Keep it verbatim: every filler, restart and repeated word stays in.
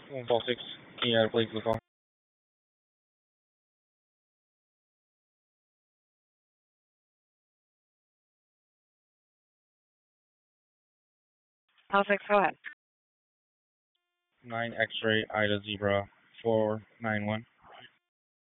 one four six. Can you add a please the call? I'll fix what? Nine X-ray Ida Zebra four nine one.